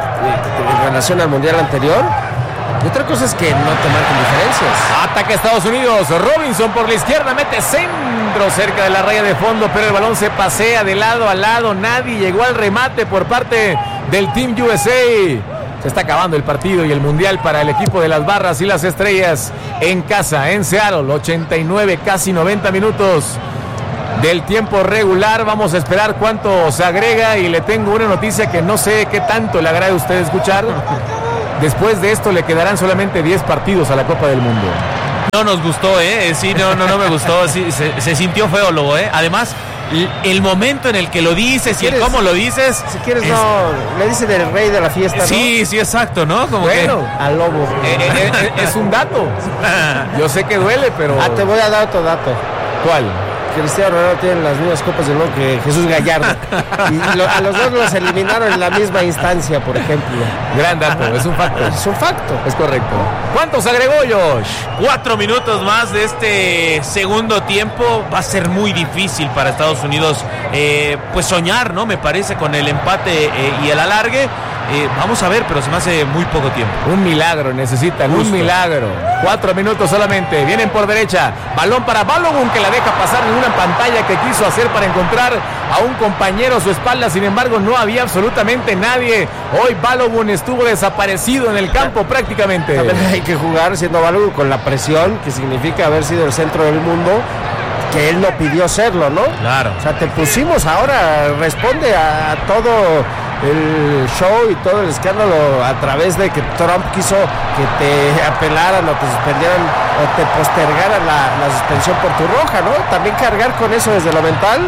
en relación al mundial anterior. Y otra cosa es que no te marquen diferencias. Ataca Estados Unidos. Robinson por la izquierda mete centro cerca de la raya de fondo, pero el balón se pasea de lado a lado. Nadie llegó al remate por parte del Team USA. Se está acabando el partido y el mundial para el equipo de las Barras y las Estrellas en casa, en Seattle. 89, casi 90 minutos del tiempo regular. Vamos a esperar cuánto se agrega y le tengo una noticia que no sé qué tanto le agrade a usted escuchar. Después de esto le quedarán solamente 10 partidos a la Copa del Mundo. No nos gustó, sí, no me gustó, sí, se sintió feo, Lobo, Además, el momento en el que lo dices y el cómo lo dices. Si quieres, no, le dicen el rey de la fiesta, ¿no? Sí, exacto, ¿no? Como bueno, que al Lobo. Es un dato. Yo sé que duele, pero... Te voy a dar otro dato. ¿Cuál? Cristiano Ronaldo tiene las mismas copas del mundo que Jesús Gallardo. Y a los dos los eliminaron en la misma instancia, por ejemplo. Gran dato, es un facto. Es un facto. Es correcto. ¿Cuántos agregó, Josh? 4 minutos más de este segundo tiempo. Va a ser muy difícil para Estados Unidos pues soñar, ¿no? Me parece, con el empate y el alargue. Vamos a ver, pero se me hace muy poco tiempo. Un milagro necesitan, Justo. un milagro. 4 minutos solamente. Vienen por derecha. Balón para Balogun, que la deja pasar en una pantalla que quiso hacer para encontrar a un compañero a su espalda. Sin embargo, no había absolutamente nadie. Hoy Balogun estuvo desaparecido en el campo prácticamente. También hay que jugar siendo Balogun con la presión que significa haber sido el centro del mundo, que él no pidió serlo, ¿no? Claro. O sea, te pusimos ahora, responde a todo el show y todo el escándalo a través de que Trump quiso que te apelaran o te suspendieran o te postergaran la suspensión por tu roja, ¿no? También cargar con eso desde lo mental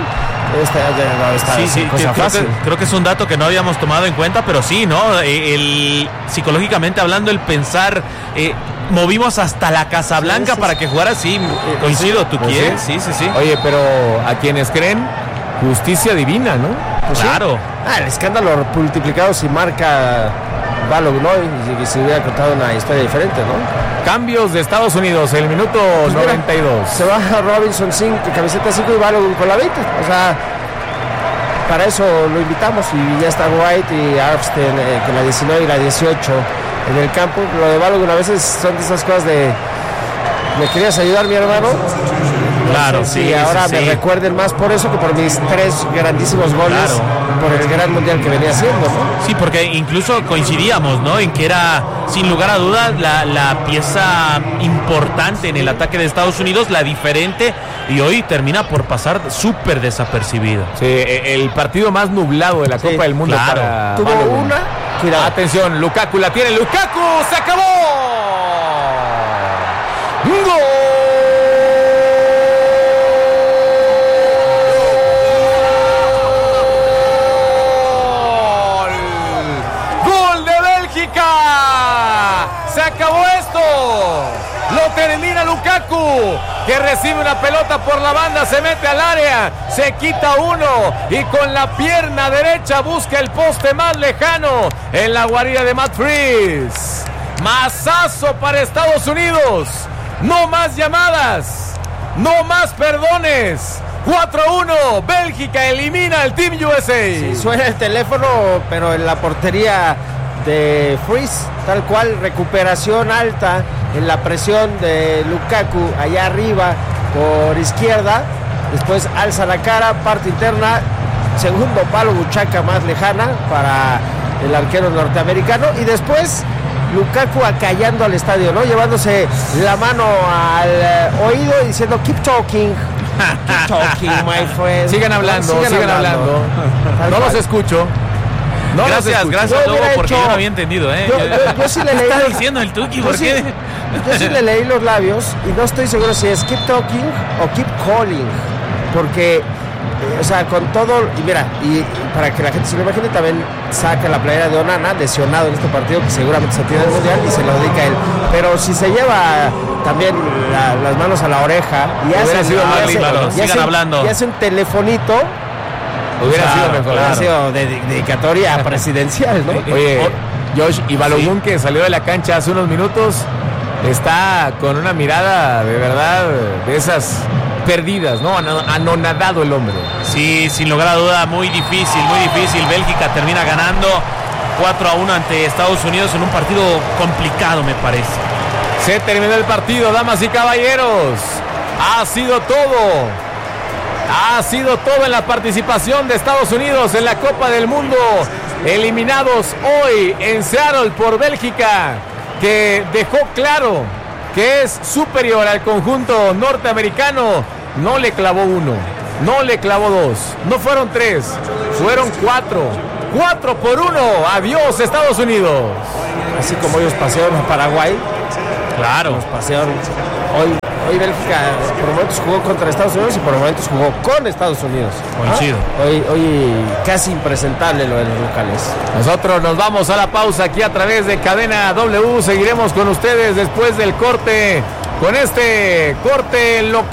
Creo que es un dato que no habíamos tomado en cuenta, pero sí, ¿no? Psicológicamente hablando, el pensar, movimos hasta la Casa Blanca para que jugara, sí, coincido, ¿tú quieres? Sí. Oye, pero a quienes creen, justicia divina, ¿no? Pues claro. Sí. El escándalo multiplicado si marca Balogun, ¿no? Y se hubiera contado una historia diferente, ¿no? Cambios de Estados Unidos, el minuto 92. Se va Robinson 5, camiseta 5 y Balogun con la 20. O sea, para eso lo invitamos y ya está White y Armstead con la 19 y la 18 en el campo. Lo de Balogun a veces son de esas cosas de ¿me querías ayudar, mi hermano? Claro, sí. Ahora me recuerden más por eso que por mis 3 grandísimos goles, por el gran mundial que venía haciendo, ¿no? Sí, porque incluso coincidíamos, ¿no? En que era, sin lugar a dudas, la pieza importante en el ataque de Estados Unidos, la diferente, y hoy termina por pasar súper desapercibido. Sí, el partido más nublado de la Copa del Mundo. Claro. Para Tuvo Balogun. una. Cuidado. Atención, Lukaku la tiene. ¡Lukaku! ¡Se acabó! ¡Gol! ¡Gol de Bélgica! ¡Se acabó esto! Lo termina Lukaku, que recibe una pelota por la banda, se mete al área, se quita uno y con la pierna derecha busca el poste más lejano en la guarida de Matt Freese. Mazazo para Estados Unidos. No más llamadas, no más perdones. 4-1, Bélgica elimina al Team USA. Sí, suena el teléfono, pero en la portería de Freese, tal cual, recuperación alta en la presión de Lukaku allá arriba por izquierda, después alza la cara, parte interna, segundo palo, buchaca más lejana para el arquero norteamericano, y después Lukaku acallando al estadio, ¿no? Llevándose la mano al oído y diciendo keep talking, my friend. Sigan hablando. No los escucho. No gracias, Lobo, porque yo no había entendido, ¿eh? Yo sí le leí. ¿Qué está diciendo el Tuki? ¿Por qué? Yo sí le leí los labios y no estoy seguro si es keep talking o keep calling, porque, o sea, con todo, y mira, y para que la gente se lo imagine, también saca la playera de Onana, lesionado en este partido, que seguramente se tiene el mundial y se lo dedica a él. Pero si se lleva también las manos a la oreja y hace un telefonito, hubiera sido mejor. Hubiera sido dedicatoria presidencial, ¿no? Oye, Josh, y Balogun, que salió de la cancha hace unos minutos, está con una mirada de verdad de esas perdidas, ¿no? Anonadado el hombre. Sí, sin lugar a duda, muy difícil. Bélgica termina ganando 4-1 ante Estados Unidos en un partido complicado, me parece. Se terminó el partido, damas y caballeros. Ha sido todo en la participación de Estados Unidos en la Copa del Mundo. Eliminados hoy en Seattle por Bélgica, que dejó claro que es superior al conjunto norteamericano. No le clavó 1, no le clavó 2, no fueron 3, fueron 4. 4-1. Adiós, Estados Unidos. Así como ellos pasearon a Paraguay. Claro. Los pasearon. Hoy Bélgica por momentos jugó contra Estados Unidos y por momentos jugó con Estados Unidos. Coincido. Hoy casi impresentable lo de los locales. Nosotros nos vamos a la pausa aquí a través de Cadena W. Seguiremos con ustedes después del corte, con este corte local.